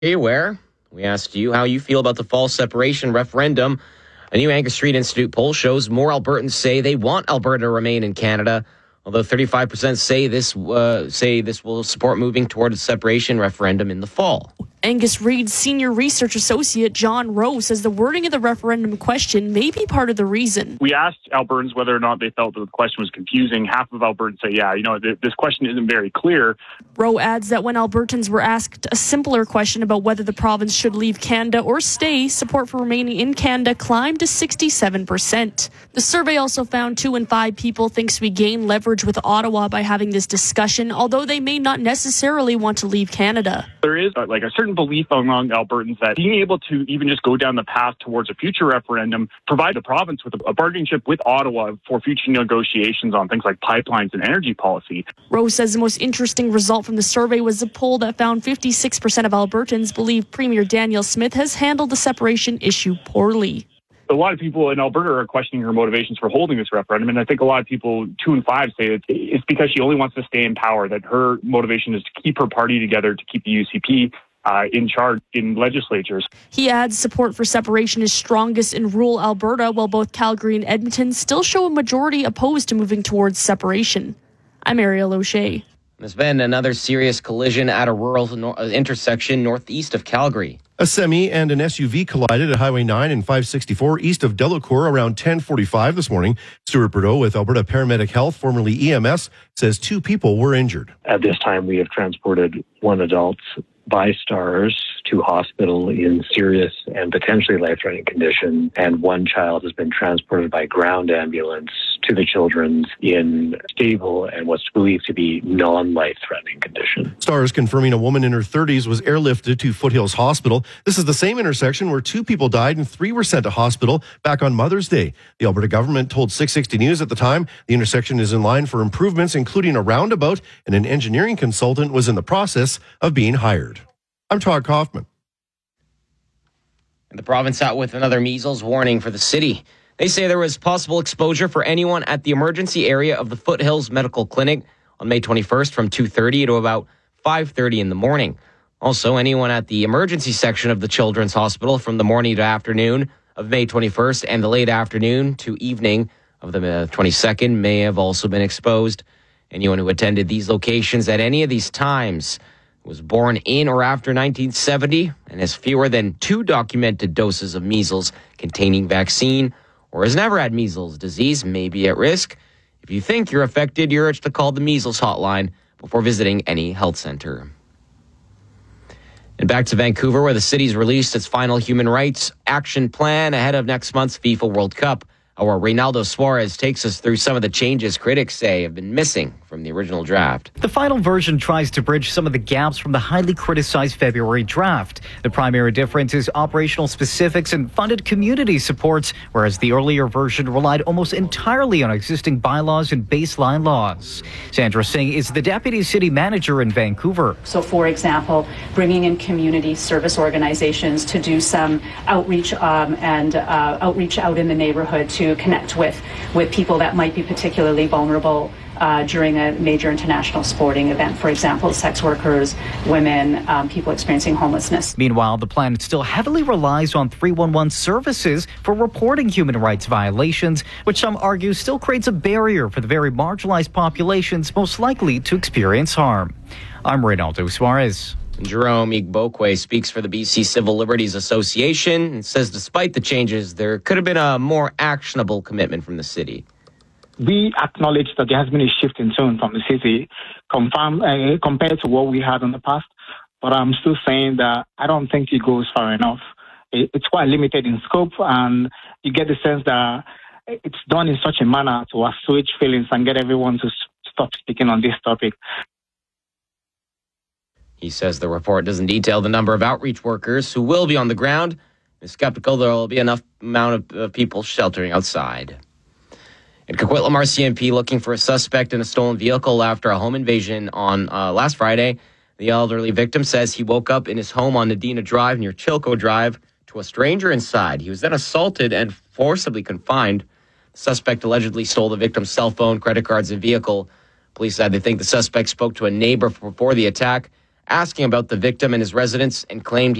Where we asked you how you feel about the fall separation referendum. A new Angus Street Institute poll shows more Albertans say they want Alberta to remain in Canada, although 35% say this will support moving toward a separation referendum in the fall. Angus Reid's senior research associate John Rowe says the wording of the referendum question may be part of the reason. We asked Albertans whether or not they felt that the question was confusing. Half of Albertans say, this question isn't very clear. Rowe adds that when Albertans were asked a simpler question about whether the province should leave Canada or stay, support for remaining in Canada climbed to 67%. The survey also found 2 in 5 people thinks we gain leverage with Ottawa by having this discussion, although they may not necessarily want to leave Canada. There is a certain belief among Albertans that being able to even just go down the path towards a future referendum provide the province with a bargaining chip with Ottawa for future negotiations on things like pipelines and energy policy. Rose says the most interesting result from the survey was a poll that found 56% of Albertans believe Premier Danielle Smith has handled the separation issue poorly. A lot of people in Alberta are questioning her motivations for holding this referendum, and I think a lot of people, 2 in 5, say that it's because she only wants to stay in power, that her motivation is to keep her party together, to keep the UCP in charge in legislatures. He adds support for separation is strongest in rural Alberta, while both Calgary and Edmonton still show a majority opposed to moving towards separation. I'm Ariel O'Shea. There's been another serious collision at a rural intersection northeast of Calgary. A semi and an SUV collided at Highway 9 and 564 east of Delacour around 10:45 this morning. Stuart Bordeaux with Alberta Paramedic Health, formerly EMS, says 2 people were injured. At this time, we have transported 1 adult by STARS to hospital in serious and potentially life-threatening condition, and 1 child has been transported by ground ambulance to the Children's in stable and what's believed to be non-life-threatening condition. STARS confirming a woman in her 30s was airlifted to Foothills Hospital. This is the same intersection where 2 people died and 3 were sent to hospital back on Mother's Day. The Alberta government told 660 News at the time the intersection is in line for improvements, including a roundabout, and an engineering consultant was in the process of being hired. I'm Todd Kaufman. And the province out with another measles warning for the city. They say there was possible exposure for anyone at the emergency area of the Foothills Medical Clinic on May 21st from 2:30 to about 5:30 in the morning. Also, anyone at the emergency section of the Children's Hospital from the morning to afternoon of May 21st and the late afternoon to evening of the 22nd may have also been exposed. Anyone who attended these locations at any of these times was born in or after 1970 and has fewer than 2 documented doses of measles containing vaccine or has never had measles disease may be at risk. If you think you're affected, you're urged to call the measles hotline before visiting any health center. And back to Vancouver, where the city's released its final human rights action plan ahead of next month's FIFA World Cup. Our Reynaldo Suarez takes us through some of the changes critics say have been missing from the original draft. The final version tries to bridge some of the gaps from the highly criticized February draft. The primary difference is operational specifics and funded community supports, whereas the earlier version relied almost entirely on existing bylaws and baseline laws. Sandra Singh is the deputy city manager in Vancouver. So, for example, bringing in community service organizations to do some outreach outreach out in the neighborhood to connect with people that might be particularly vulnerable during a major international sporting event, for example, sex workers, women, people experiencing homelessness. Meanwhile, the plan still heavily relies on 311 services for reporting human rights violations, which some argue still creates a barrier for the very marginalized populations most likely to experience harm. I'm Reynaldo Suarez. Jerome Igbokwe speaks for the BC Civil Liberties Association and says despite the changes, there could have been a more actionable commitment from the city. We acknowledge that there has been a shift in tone from the city compared to what we had in the past, but I'm still saying that I don't think it goes far enough. It's quite limited in scope, and you get the sense that it's done in such a manner to assuage feelings and get everyone to stop speaking on this topic. He says the report doesn't detail the number of outreach workers who will be on the ground. He's skeptical there will be enough amount of people sheltering outside. And Coquitlam RCMP looking for a suspect in a stolen vehicle after a home invasion on last Friday. The elderly victim says he woke up in his home on Nadina Drive near Chilco Drive to a stranger inside. He was then assaulted and forcibly confined. The suspect allegedly stole the victim's cell phone, credit cards, and vehicle. Police said they think the suspect spoke to a neighbor before the attack. asking about the victim and his residence and claimed